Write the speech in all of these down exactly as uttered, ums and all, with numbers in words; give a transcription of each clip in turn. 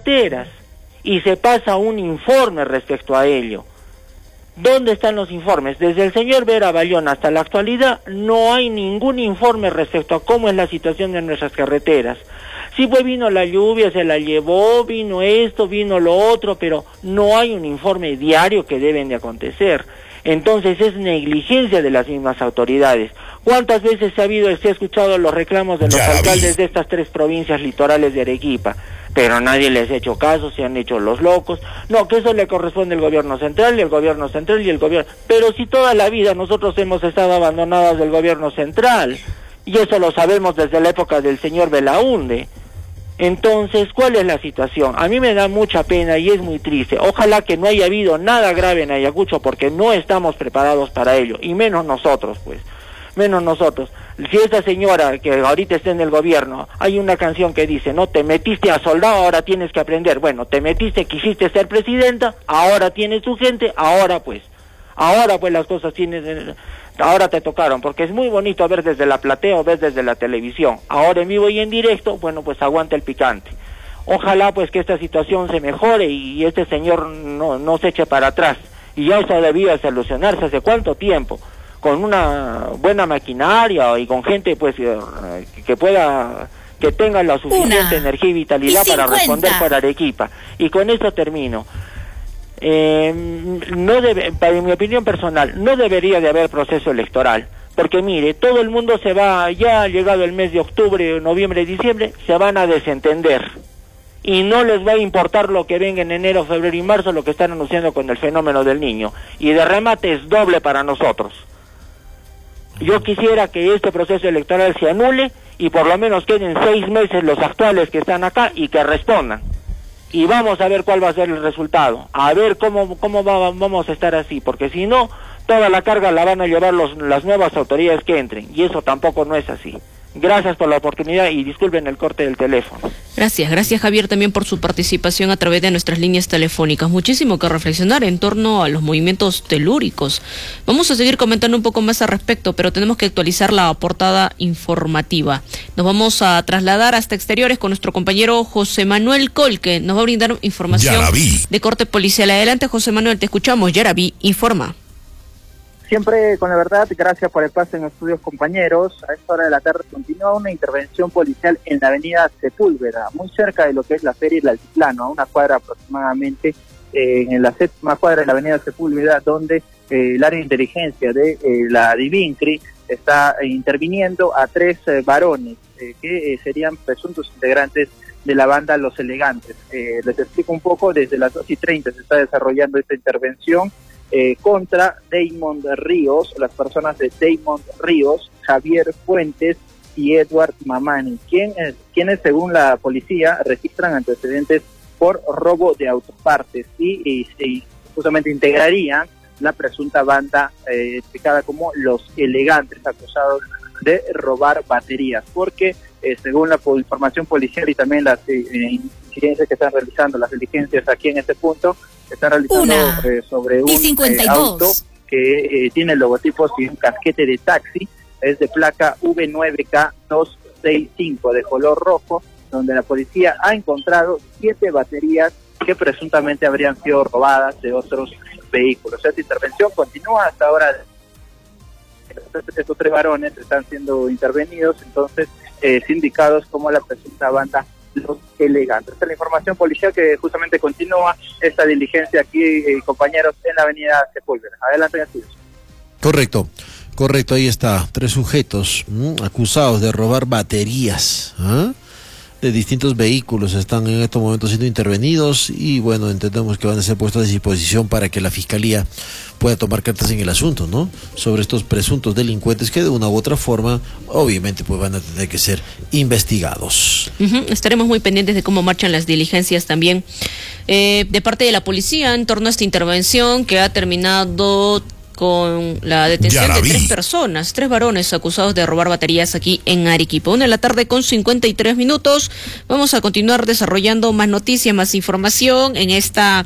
carreteras y se pasa un informe respecto a ello. ¿Dónde están los informes? Desde el señor Vera Bayón hasta la actualidad no hay ningún informe respecto a cómo es la situación de nuestras carreteras. Sí, pues vino la lluvia, se la llevó, vino esto, vino lo otro, pero no hay un informe diario que deben de acontecer. Entonces es negligencia de las mismas autoridades. ¿Cuántas veces se ha habido, se ha escuchado los reclamos de los Ya alcaldes vi. de estas tres provincias litorales de Arequipa? Pero nadie les ha hecho caso, se han hecho los locos. No, que eso le corresponde al gobierno central y el gobierno central y el gobierno... Pero si toda la vida nosotros hemos estado abandonados del gobierno central, y eso lo sabemos desde la época del señor Belaúnde. Entonces, ¿cuál es la situación? A mí me da mucha pena y es muy triste. Ojalá que no haya habido nada grave en Ayacucho porque no estamos preparados para ello, y menos nosotros, pues. Menos nosotros. Si esta señora que ahorita está en el gobierno, hay una canción que dice, no, te metiste a soldado, ahora tienes que aprender. Bueno, te metiste, quisiste ser presidenta, ahora tienes tu gente, ahora pues, ahora pues las cosas tienen, ahora te tocaron, porque es muy bonito ver desde la platea o ver desde la televisión. Ahora en vivo y en directo, bueno, pues aguanta el picante. Ojalá pues que esta situación se mejore y este señor no, no se eche para atrás. Y ya eso debía solucionarse hace cuánto tiempo, con una buena maquinaria y con gente pues que pueda, que tenga la suficiente Una energía y vitalidad y para responder por Arequipa. Y con esto termino. Eh, no debe, para mi opinión personal, no debería de haber proceso electoral, porque mire, todo el mundo se va, ya ha llegado el mes de octubre, noviembre, diciembre, se van a desentender. Y no les va a importar lo que venga en enero, febrero y marzo, lo que están anunciando con el fenómeno del niño. Y de remate es doble para nosotros. Yo quisiera que este proceso electoral se anule y por lo menos queden seis meses los actuales que están acá y que respondan. Y vamos a ver cuál va a ser el resultado. A ver cómo, cómo va, vamos a estar así, porque si no, toda la carga la van a llevar los, las nuevas autoridades que entren. Y eso tampoco no es así. Gracias por la oportunidad y disculpen el corte del teléfono. Gracias, gracias Javier también por su participación a través de nuestras líneas telefónicas. Muchísimo que reflexionar en torno a los movimientos telúricos. Vamos a seguir comentando un poco más al respecto, pero tenemos que actualizar la portada informativa. Nos vamos a trasladar hasta exteriores con nuestro compañero José Manuel Col, que nos va a brindar información de corte policial. Adelante José Manuel, te escuchamos. Yaraví informa. Siempre con la verdad, gracias por el pase en los estudios, compañeros. A esta hora de la tarde continúa una intervención policial en la avenida Sepúlveda, muy cerca de lo que es la Feria y el Altiplano, a una cuadra aproximadamente, eh, en la séptima cuadra de la avenida Sepúlveda, donde eh, el área de inteligencia de eh, la Divincri está eh, interviniendo a tres eh, varones eh, que eh, serían presuntos integrantes de la banda Los Elegantes. Eh, les explico un poco, desde las dos y treinta se está desarrollando esta intervención Eh, contra Damon Ríos, las personas de Damon Ríos, Javier Fuentes y Edward Mamani, quien, eh, quienes según la policía registran antecedentes por robo de autopartes y, y, y justamente integrarían la presunta banda eh, explicada como Los Elegantes, acusados de robar baterías, porque eh, según la información policial y también las eh, incidencias que están realizando, las diligencias aquí en este punto, están realizando eh, sobre un eh, auto que eh, tiene logotipos y un casquete de taxi, es de placa V nueve K dos seis cinco de color rojo, donde la policía ha encontrado siete baterías que presuntamente habrían sido robadas de otros vehículos. Esta intervención continúa hasta ahora. Estos tres varones están siendo intervenidos, entonces eh, sindicados como la presunta banda Los Elegantes. Esta es la información policial que justamente continúa esta diligencia aquí, eh, compañeros, en la avenida Sepúlveda. Adelante, García. Correcto, correcto, ahí está. Tres sujetos ¿m? acusados de robar baterías ¿eh? de distintos vehículos están en estos momentos siendo intervenidos y bueno, entendemos que van a ser puestos a disposición para que la Fiscalía pueda tomar cartas en el asunto, ¿no? Sobre estos presuntos delincuentes que de una u otra forma, obviamente, pues van a tener que ser investigados. Uh-huh. Estaremos muy pendientes de cómo marchan las diligencias también eh, de parte de la policía en torno a esta intervención que ha terminado con la detención de tres personas, tres varones acusados de robar baterías aquí en Arequipa. Una de la tarde con cincuenta y tres minutos. Vamos a continuar desarrollando más noticias, más información en esta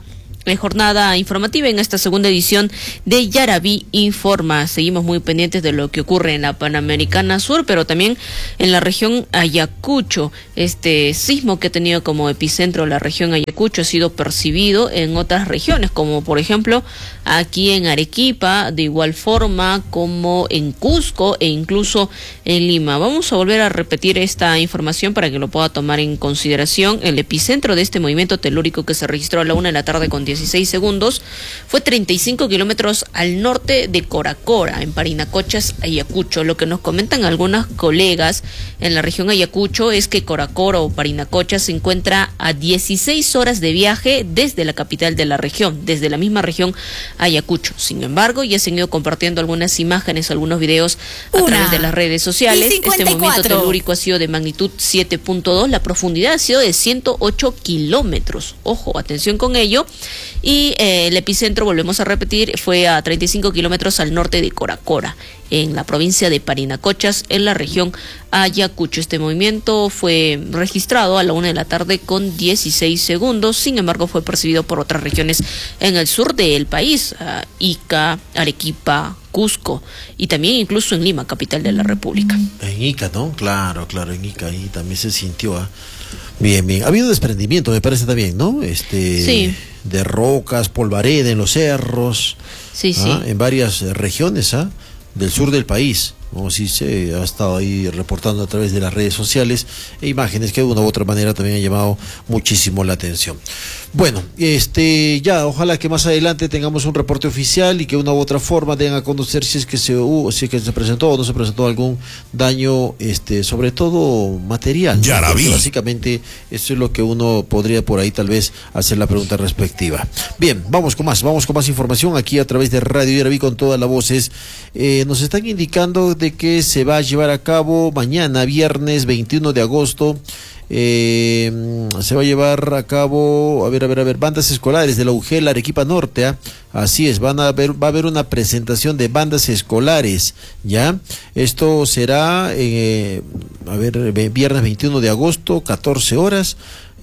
eh, jornada informativa en esta segunda edición de Yaraví Informa. Seguimos muy pendientes de lo que ocurre en la Panamericana Sur, pero también en la región Ayacucho. Este sismo que ha tenido como epicentro la región Ayacucho ha sido percibido en otras regiones, como por ejemplo aquí en Arequipa, de igual forma como en Cusco e incluso en Lima. Vamos a volver a repetir esta información para que lo pueda tomar en consideración. El epicentro de este movimiento telúrico, que se registró a la una de la tarde con dieciséis segundos, fue treinta y cinco kilómetros al norte de Coracora, en Parinacochas, Ayacucho. Lo que nos comentan algunas colegas en la región Ayacucho es que Coracora o Parinacochas se encuentra a dieciséis horas de viaje desde la capital de la región, desde la misma región Ayacucho. Sin embargo, ya se han ido compartiendo algunas imágenes, algunos videos a Una través de las redes sociales. Este movimiento telúrico ha sido de magnitud siete punto dos, la profundidad ha sido de ciento ocho kilómetros. Ojo, atención con ello. Y eh, el epicentro, volvemos a repetir, fue a treinta y cinco kilómetros al norte de Coracora, en la provincia de Parinacochas, en la región Ayacucho. Este movimiento fue registrado a la una de la tarde con dieciséis segundos, sin embargo fue percibido por otras regiones en el sur del país, uh, Ica, Arequipa, Cusco y también incluso en Lima, capital de la República. En Ica, ¿no? Claro, claro, en Ica ahí también se sintió. ¿eh? Bien, bien. Ha habido desprendimiento, me parece también, ¿no? Este, sí. De rocas, polvareda en los cerros. Sí, sí. ¿ah? En varias regiones, ¿ah? Del sur del país, como si se ha estado ahí reportando a través de las redes sociales, e imágenes que de una u otra manera también han llamado muchísimo la atención. Bueno, este ya ojalá que más adelante tengamos un reporte oficial y que de una u otra forma den a conocer si es que se uh, si es que se presentó o no se presentó algún daño, este, sobre todo material. Ya la vi. Básicamente eso es lo que uno podría por ahí tal vez hacer la pregunta respectiva. Bien, vamos con más, vamos con más información aquí a través de Radio Yaraví con todas las voces. Eh, nos están indicando de que se va a llevar a cabo mañana, viernes veintiuno de agosto. Eh, se va a llevar a cabo, a ver, a ver, a ver, bandas escolares de la U G E L Arequipa Norte, ¿eh? Así es, van a ver, va a haber una presentación de bandas escolares, ¿ya? Esto será, eh, a ver, viernes veintiuno de agosto, catorce horas.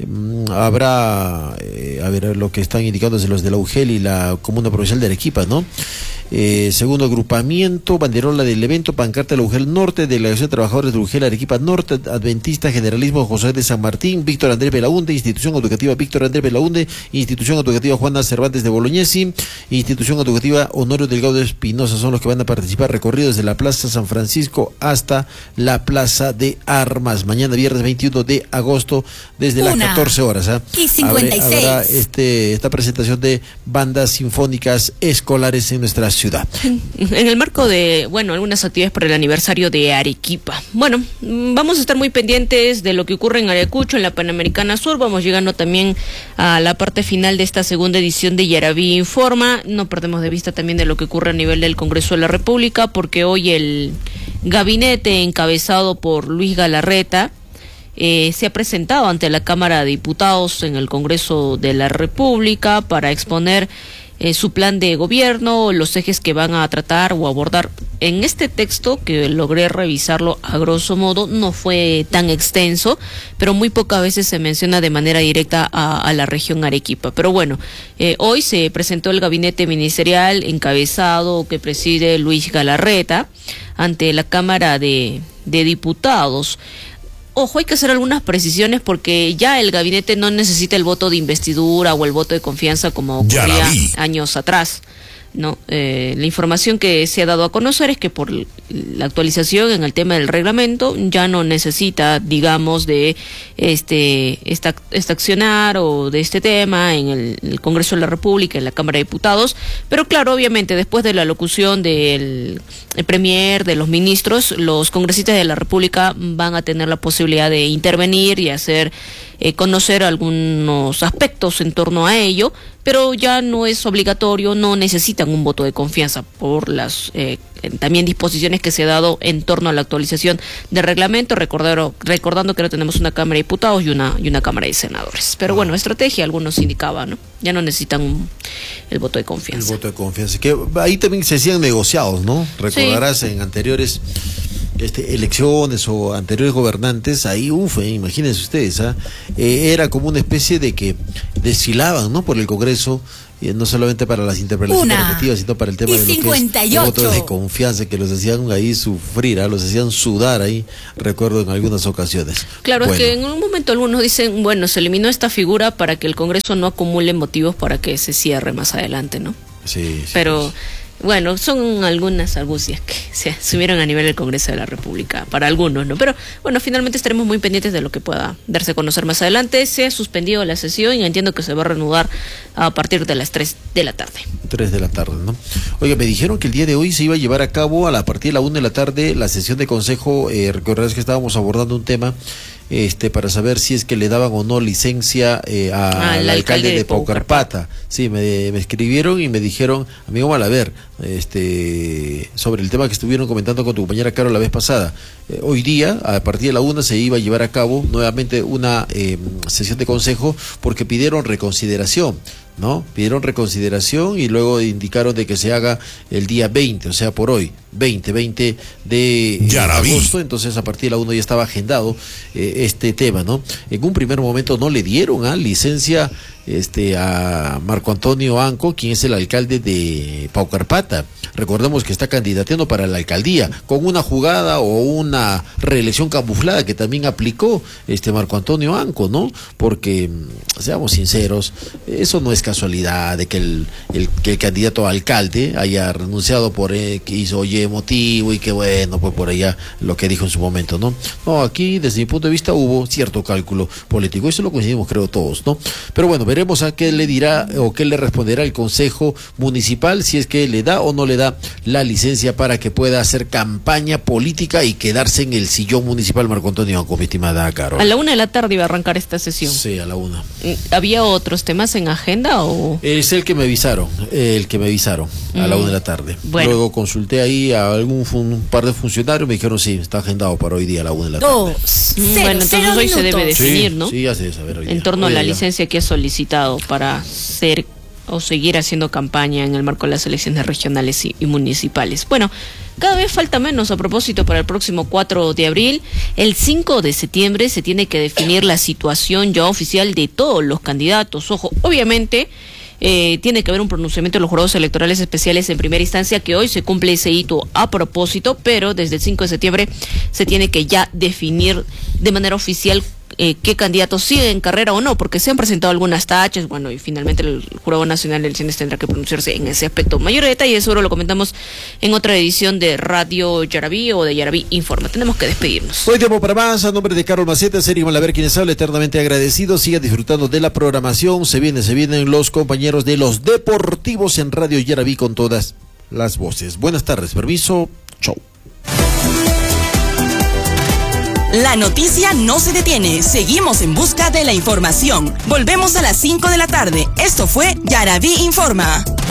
Habrá, eh, a ver, lo que están indicando desde los de la U G E L y la Comuna Provincial de Arequipa, ¿no? Eh, segundo agrupamiento, banderola del evento, pancarta de la U G E L Norte, Delegación de Trabajadores de la U G E L Arequipa Norte, Adventista, Generalismo José de San Martín, Víctor Andrés Belaunde, Institución Educativa Víctor Andrés Belaunde, Institución Educativa Juana Cervantes de Bolognesi, Institución Educativa Honorio Delgado de Espinosa, son los que van a participar, recorrido desde la Plaza San Francisco hasta la Plaza de Armas, mañana viernes veintiuno de agosto, desde las catorce horas. ¿eh? Y cincuenta y seis. Habrá, habrá este, esta presentación de bandas sinfónicas escolares en nuestra ciudad. ciudad. En el marco de, bueno, algunas actividades por el aniversario de Arequipa. Bueno, vamos a estar muy pendientes de lo que ocurre en Ayacucho, en la Panamericana Sur. Vamos llegando también a la parte final de esta segunda edición de Yaraví Informa. No perdemos de vista también de lo que ocurre a nivel del Congreso de la República, porque hoy el gabinete encabezado por Luis Galarreta Eh, se ha presentado ante la Cámara de Diputados en el Congreso de la República para exponer eh, su plan de gobierno, los ejes que van a tratar o abordar. En este texto, que logré revisarlo a grosso modo, no fue tan extenso, pero muy pocas veces se menciona de manera directa a, a la región Arequipa. Pero bueno, eh, hoy se presentó el gabinete ministerial encabezado que preside Luis Galarreta ante la Cámara de, de Diputados. Ojo, hay que hacer algunas precisiones porque ya el gabinete no necesita el voto de investidura o el voto de confianza como ocurría años atrás, ¿no? Eh, la información que se ha dado a conocer es que por la actualización en el tema del reglamento ya no necesita, digamos, de este esta, este accionar o de este tema en el, el Congreso de la República, en la Cámara de Diputados, pero claro, obviamente después de la locución del el premier, de los ministros, los congresistas de la República van a tener la posibilidad de intervenir y hacer eh, conocer algunos aspectos en torno a ello, pero ya no es obligatorio, no necesitan un voto de confianza por las eh, también disposiciones que se ha dado en torno a la actualización del reglamento, recordar, recordando que no tenemos una Cámara de Diputados y una y una Cámara de Senadores. Pero bueno, estrategia, algunos indicaban, ¿no? Ya no necesitan un, el voto de confianza. El voto de confianza, que ahí también se hacían negociados, ¿no? Recordarás sí. En anteriores este, elecciones o anteriores gobernantes, ahí, uff, eh, imagínense ustedes, ¿ah? eh, era como una especie de que desfilaban, ¿no? Por el Congreso y no solamente para las interpelaciones repetitivas, sino para el tema de lo que es votos de confianza, que los hacían ahí sufrir, ¿eh? Los hacían sudar ahí, recuerdo en algunas ocasiones. Claro, bueno. Es que en un momento algunos dicen, bueno, se eliminó esta figura para que el Congreso no acumule motivos para que se cierre más adelante, ¿no? Sí, sí. Pero... sí. Bueno, son algunas argucias que se asumieron a nivel del Congreso de la República, para algunos, ¿no? Pero, bueno, finalmente estaremos muy pendientes de lo que pueda darse a conocer más adelante. Se ha suspendido la sesión y entiendo que se va a reanudar a partir de las tres de la tarde. tres de la tarde, ¿no? Oiga, me dijeron que el día de hoy se iba a llevar a cabo a la partir de la una de la tarde la sesión de consejo. Eh, recordarás que estábamos abordando un tema este para saber si es que le daban o no licencia eh, a, al alcalde, alcalde de, de Paucarpata. Sí, me, me escribieron y me dijeron, amigo Malaver, este sobre el tema que estuvieron comentando con tu compañera Caro la vez pasada. Eh, hoy día, a partir de la una, se iba a llevar a cabo nuevamente una eh, sesión de consejo porque pidieron reconsideración. ¿No? Pidieron reconsideración y luego indicaron de que se haga el día veinte, o sea, por hoy, veinte, veinte de eh, agosto, entonces a partir de la una ya estaba agendado eh, este tema, ¿no? En un primer momento no le dieron a licencia este a Marco Antonio Anco, quien es el alcalde de Paucarpata. Recordemos que está candidateando para la alcaldía, con una jugada o una reelección camuflada que también aplicó este Marco Antonio Anco, ¿no? Porque, seamos sinceros, eso no es casualidad de que el, el, que el candidato a alcalde haya renunciado por X o Y motivo y que bueno, pues por allá lo que dijo en su momento, ¿no? No, aquí desde mi punto de vista hubo cierto cálculo político, eso lo coincidimos creo todos, ¿no? Pero bueno, veremos a qué le dirá o qué le responderá el Consejo Municipal, si es que le da o no le da la licencia para que pueda hacer campaña política y quedarse en el sillón municipal. Marco Antonio, con mi estimada Carol. A la una de la tarde iba a arrancar esta sesión. Sí, a la una. ¿Había otros temas en agenda o...? Es el que me avisaron, el que me avisaron a mm. la una de la tarde. Bueno. Luego consulté ahí a algún un par de funcionarios, me dijeron sí, está agendado para hoy día a la una de la tarde. Dos, cero, bueno, entonces hoy minutos. Se debe definir, sí, ¿no? Sí, ya se debe saber hoy En día. torno hoy a la día. licencia que ha solicitado para ser o seguir haciendo campaña en el marco de las elecciones regionales y, y municipales. Bueno, cada vez falta menos a propósito para el próximo cuatro de abril. El cinco de septiembre se tiene que definir la situación ya oficial de todos los candidatos. Ojo, obviamente eh, tiene que haber un pronunciamiento de los jurados electorales especiales en primera instancia, que hoy se cumple ese hito a propósito, pero desde el cinco de septiembre se tiene que ya definir de manera oficial Eh, qué candidatos siguen en carrera o no, porque se han presentado algunas tachas, bueno, y finalmente el Jurado Nacional de Elecciones tendrá que pronunciarse en ese aspecto. Mayor detalle, seguro lo comentamos en otra edición de Radio Yarabí o de Yarabí Informa. Tenemos que despedirnos. Hoy tiempo para más, a nombre de Carol Maceta, Sergio Malaver, quienes habla, eternamente agradecido. Siga disfrutando de la programación, se viene, se vienen los compañeros de los deportivos en Radio Yarabí con todas las voces. Buenas tardes, permiso, chau. La noticia no se detiene. Seguimos en busca de la información. Volvemos a las cinco de la tarde. Esto fue Yarabí Informa.